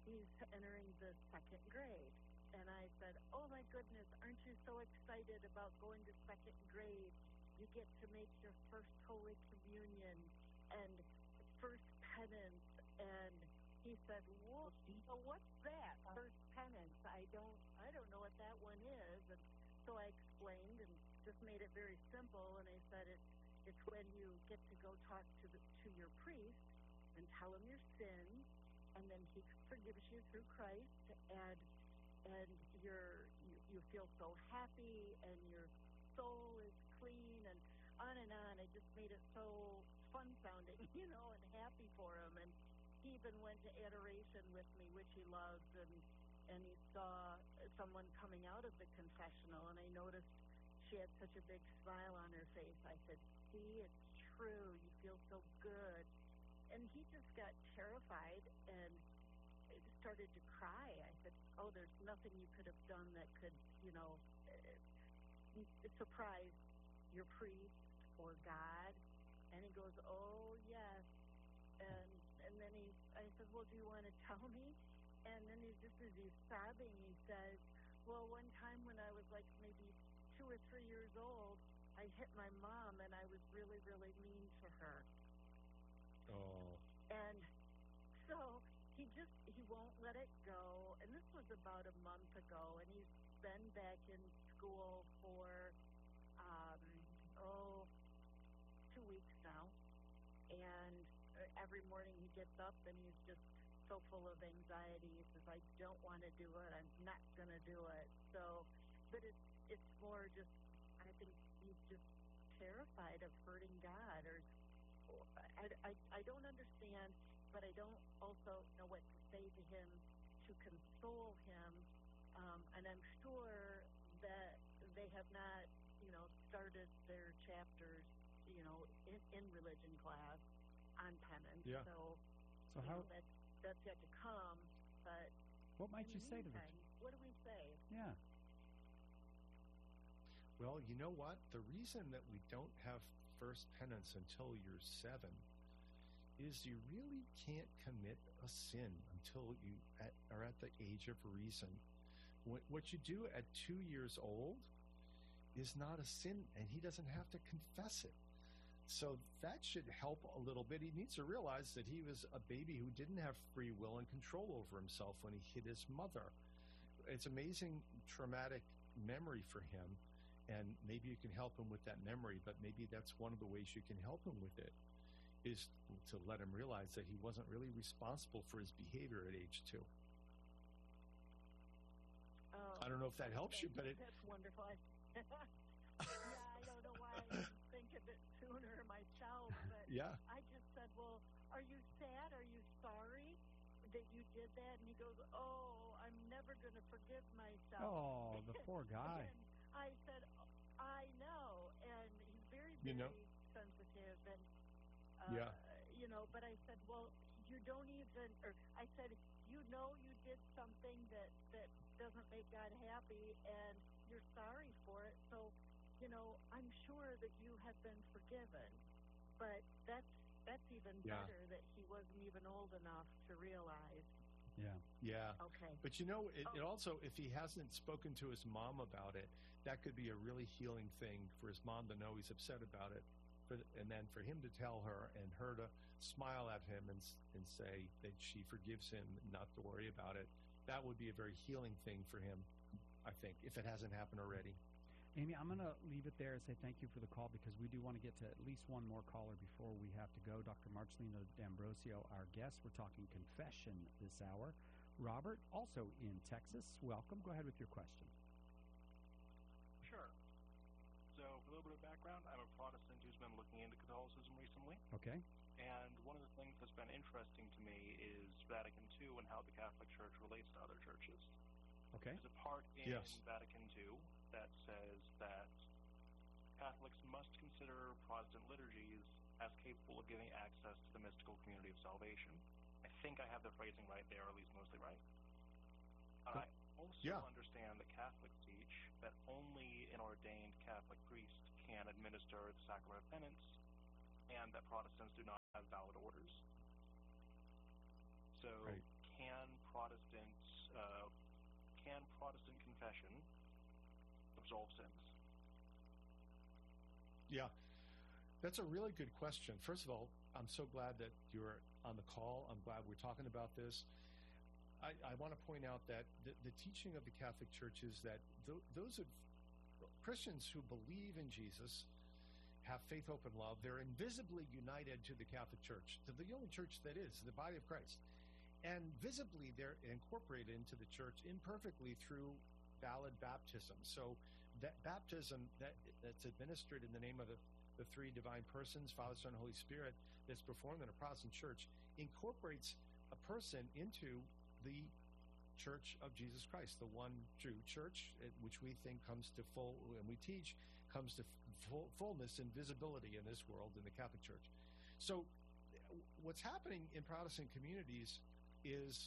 he's entering the 2nd grade. And I said, oh my goodness, aren't you so excited about going to 2nd grade? You get to make your first Holy Communion and first penance. And he said, well, what's that? First penance? I don't know what that one is. And so I explained and just made it very simple. And I said, it's when you get to go talk to your priest and tell him your sins, and then he forgives you through Christ, and you feel so happy, and your soul is clean, and on and on. I just made it so fun sounding, and happy for him. And he even went to adoration with me, which he loves, and he saw someone coming out of the confessional, and I noticed she had such a big smile on her face. I said, see, it's true. You feel so good. And he just got terrified and started to cry. I said, oh, there's nothing you could have done that could, surprise your priest or God. And he goes, oh, yes. And then I said, well, do you want to tell me? And then just as he's sobbing, he says, well, one time when I was like maybe 2 or 3 years old, I hit my mom, and I was really, really mean to her. Oh. And so he won't let it go. And this was about a month ago, and he's been back in school for, 2 weeks now. And every morning he gets up, and he's just so full of anxiety. He says, I don't want to do it. I'm not going to do it. So, but it's more just, I think he's just terrified of hurting God, or I don't understand, but I don't also know what to say to him to console him. And I'm sure that they have not, started their chapters, in religion class on penance. Yeah. So how that's yet to come. But what might you say to them? What do we say? Yeah. Well, you know what? The reason that we don't have first penance until you're 7 is you really can't commit a sin until you are at the age of reason. What you do at 2 years old is not a sin, and he doesn't have to confess it. So that should help a little bit. He needs to realize that he was a baby who didn't have free will and control over himself when he hit his mother. It's amazing traumatic memory for him, and maybe you can help him with that memory, but maybe that's one of the ways you can help him with it, is to let him realize that he wasn't really responsible for his behavior at age 2. I don't know if that helps you, but that's wonderful. Yeah, I don't know why I didn't think of it sooner myself, but yeah. I just said, well, are you sad? Are you sorry that you did that? And he goes, oh, I'm never going to forgive myself. Oh, the poor guy. And I said, I know, and he's very, very sensitive, and but I said, well, you don't even, or I said, you did something that doesn't make God happy, and you're sorry for it, so, I'm sure that you have been forgiven. But that's even better, that he wasn't even old enough to realize. Yeah. Yeah. Okay. But it also, if he hasn't spoken to his mom about it, that could be a really healing thing for his mom to know he's upset about it. And then for him to tell her, and her to smile at him and say that she forgives him, not to worry about it, that would be a very healing thing for him, I think, if it hasn't happened already. Amy, I'm going to leave it there and say thank you for the call, because we do want to get to at least one more caller before we have to go. Dr. Marcelino D'Ambrosio, our guest. We're talking confession this hour. Robert, also in Texas, welcome. Go ahead with your question. Sure. So, a little bit of background. I'm a Protestant who's been looking into Catholicism recently. Okay. And one of the things that's been interesting to me is Vatican II and how the Catholic Church relates to other churches. Okay. There's a part in Vatican II that says that Catholics must consider Protestant liturgies as capable of giving access to the mystical community of salvation. I think I have the phrasing right there, or at least mostly right. I also understand that Catholics teach that only an ordained Catholic priest can administer the sacrament of penance, and that Protestants do not have valid orders. So can Protestants Protestant confession absolve sins? Yeah, that's a really good question. First of all, I'm so glad that you're on the call. I'm glad we're talking about this. I want to point out that the teaching of the Catholic Church is that those of Christians who believe in Jesus, have faith, hope, and love, they're invisibly united to the Catholic Church, to the only church that is, the body of Christ. And visibly, they're incorporated into the church imperfectly through valid baptism. So that baptism that's administered in the name of the three divine persons, Father, Son, and Holy Spirit, that's performed in a Protestant church, incorporates a person into the Church of Jesus Christ, the one true church, which we think comes to full, and we teach, comes to fullness and visibility in this world, in the Catholic Church. So what's happening in Protestant communities is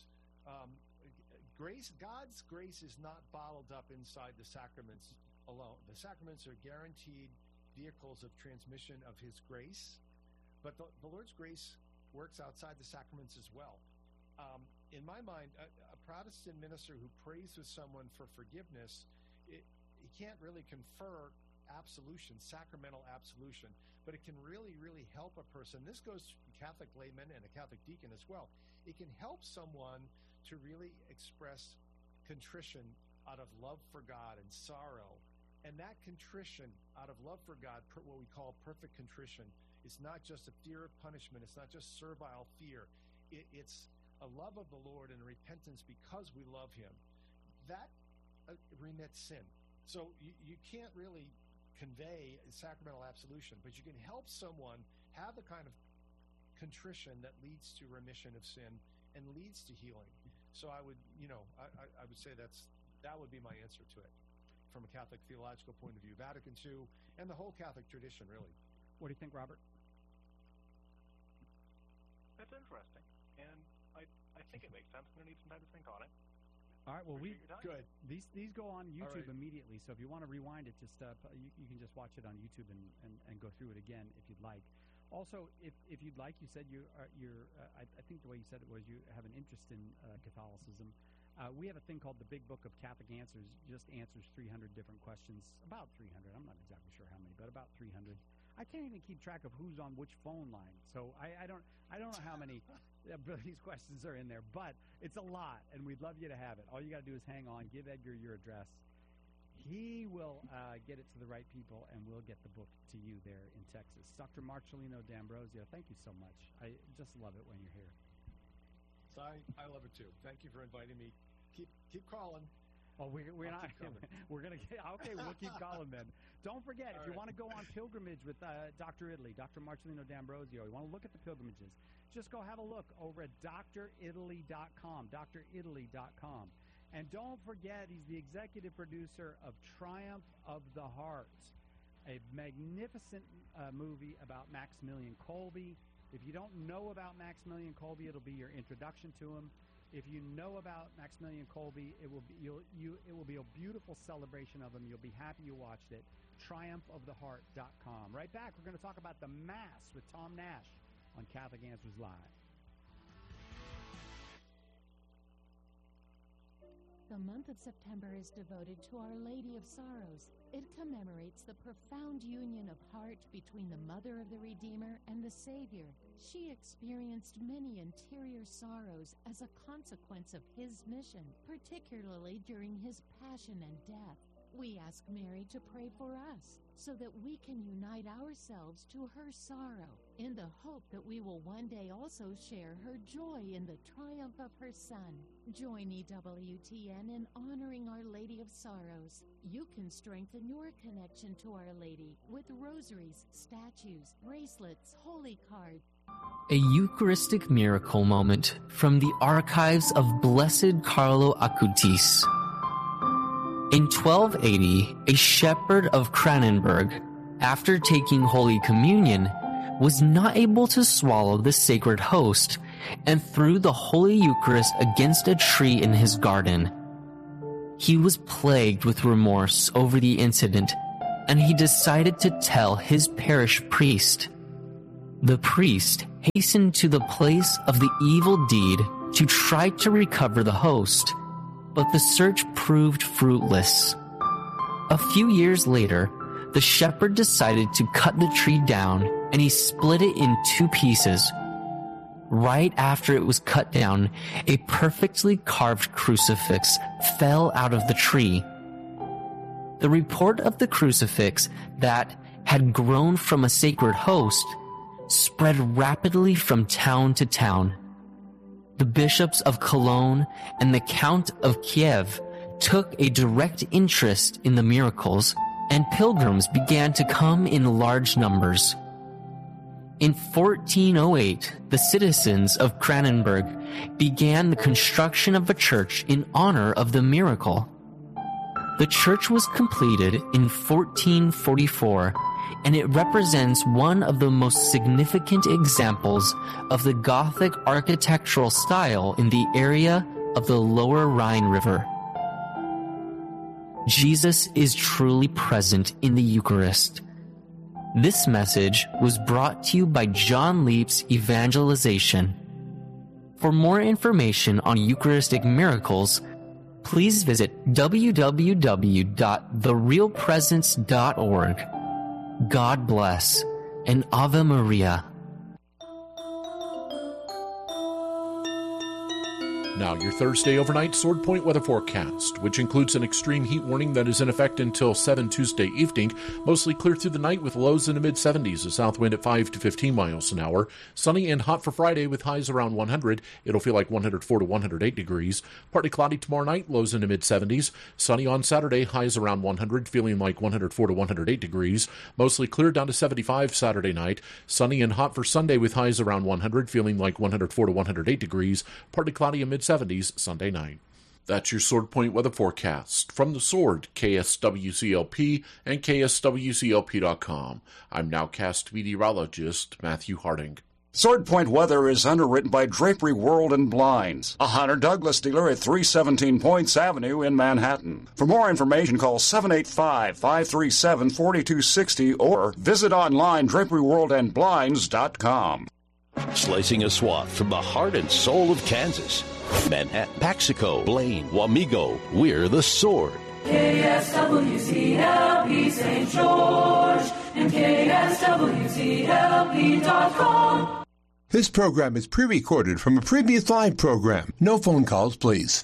God's grace is not bottled up inside the sacraments alone. The sacraments are guaranteed vehicles of transmission of His grace, but the Lord's grace works outside the sacraments as well. In my mind, a Protestant minister who prays with someone for forgiveness, he can't really confer absolution, sacramental absolution, but it can really, really help a person. This goes to Catholic laymen and a Catholic deacon as well. It can help someone to really express contrition out of love for God and sorrow. And that contrition out of love for God, what we call perfect contrition, is not just a fear of punishment. It's not just servile fear. It's a love of the Lord and repentance because we love Him. That remits sin. So you can't really convey sacramental absolution, but you can help someone have the kind of contrition that leads to remission of sin and leads to healing. So I would say that would be my answer to it from a Catholic theological point of view. Vatican II and the whole Catholic tradition, really. What do you think, Robert? That's interesting, and I think it makes sense. I'm going to need some time to think on it. All right. Well, good. These go on YouTube right. immediately. So if you want to rewind it, just you can just watch it on YouTube and go through it again if you'd like. Also, if you'd like, you said I think the way you said it was you have an interest in Catholicism. We have a thing called the Big Book of Catholic Answers. Just answers 300 different questions, about 300. I'm not exactly sure how many, but about 300. I can't even keep track of who's on which phone line, so I don't know how many these questions are in there, but it's a lot, and we'd love you to have it. All you got to do is hang on, give Edgar your address. He will get it to the right people, and we'll get the book to you there in Texas. Dr. Marcelino D'Ambrosio, thank you so much. I just love it when you're here. So I love it too. Thank you for inviting me. Keep calling. Oh, we're not. We're gonna get okay. We'll keep calling then. Don't forget, if you want to go on pilgrimage with Dr. Italy, Dr. Marcelino D'Ambrosio, you want to look at the pilgrimages, just go have a look over at dritaly.com, dritaly.com. And don't forget, he's the executive producer of Triumph of the Heart, a magnificent movie about Maximilian Kolbe. If you don't know about Maximilian Kolbe, it'll be your introduction to him. If you know about Maximilian Kolbe, it will be a beautiful celebration of him. You'll be happy you watched it. TriumphOfTheHeart.com. Right back, we're going to talk about the Mass with Tom Nash on Catholic Answers Live. The month of September is devoted to Our Lady of Sorrows. It commemorates the profound union of heart between the Mother of the Redeemer and the Savior. She experienced many interior sorrows as a consequence of His mission, particularly during His passion and death. We ask Mary to pray for us so that we can unite ourselves to her sorrow in the hope that we will one day also share her joy in the triumph of her Son. Join EWTN in honoring Our Lady of Sorrows. You can strengthen your connection to Our Lady with rosaries, statues, bracelets, holy cards. A Eucharistic miracle moment from the archives of Blessed Carlo Acutis. In 1280, a shepherd of Kranenburg, after taking Holy Communion, was not able to swallow the sacred host and threw the Holy Eucharist against a tree in his garden. He was plagued with remorse over the incident, and he decided to tell his parish priest. The priest hastened to the place of the evil deed to try to recover the host, but the search proved fruitless. A few years later, the shepherd decided to cut the tree down, and he split it in 2 pieces. Right after it was cut down, a perfectly carved crucifix fell out of the tree. The report of the crucifix that had grown from a sacred host spread rapidly from town to town. The bishops of Cologne and the Count of Kiev took a direct interest in the miracles, and pilgrims began to come in large numbers. In 1408, the citizens of Kranenburg began the construction of a church in honor of the miracle. The church was completed in 1444, and it represents one of the most significant examples of the Gothic architectural style in the area of the Lower Rhine River. Jesus is truly present in the Eucharist. This message was brought to you by John Leap's Evangelization. For more information on Eucharistic miracles, please visit www.therealpresence.org. God bless, and Ave Maria. Now, your Thursday overnight Sword Point weather forecast, which includes an extreme heat warning that is in effect until 7 Tuesday evening. Mostly clear through the night with lows in the mid-70s, a south wind at 5 to 15 miles an hour. Sunny and hot for Friday with highs around 100. It'll feel like 104 to 108 degrees. Partly cloudy tomorrow night, lows in the mid-70s. Sunny on Saturday, highs around 100, feeling like 104 to 108 degrees. Mostly clear down to 75 Saturday night. Sunny and hot for Sunday with highs around 100, feeling like 104 to 108 degrees. Partly cloudy in mid-70s Sunday night. That's your Sword Point weather forecast. From the Sword, KSWCLP and KSWCLP.com. I'm nowcast meteorologist Matthew Harding. Sword Point weather is underwritten by Drapery World and Blinds, a Hunter Douglas dealer at 317 Points Avenue in Manhattan. For more information, call 785-537-4260 or visit online draperyworldandblinds.com. Slicing a swath from the heart and soul of Kansas. Manhattan, Paxico, Blaine, Wamego, we're the Sword. KSWCLP St. George and KSWCLP.com. This program is pre-recorded from a previous live program. No phone calls, please.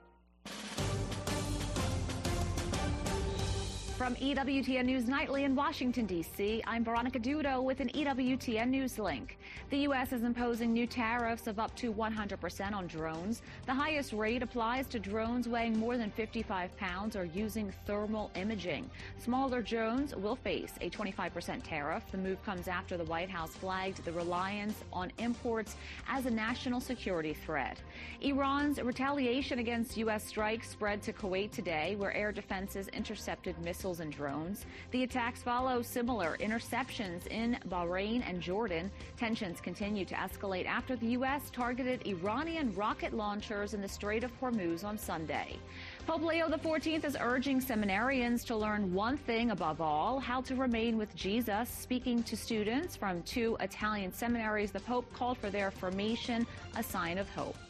From EWTN News Nightly in Washington, D.C., I'm Veronica Dudo with an EWTN News link. The U.S. is imposing new tariffs of up to 100% on drones. The highest rate applies to drones weighing more than 55 pounds or using thermal imaging. Smaller drones will face a 25% tariff. The move comes after the White House flagged the reliance on imports as a national security threat. Iran's retaliation against U.S. strikes spread to Kuwait today, where air defenses intercepted missiles and drones. The attacks follow similar interceptions in Bahrain and Jordan. Tensions continue to escalate after the U.S. targeted Iranian rocket launchers in the Strait of Hormuz on Sunday. Pope Leo XIV is urging seminarians to learn one thing above all, how to remain with Jesus. Speaking to students from 2 Italian seminaries, the Pope called for their formation a sign of hope.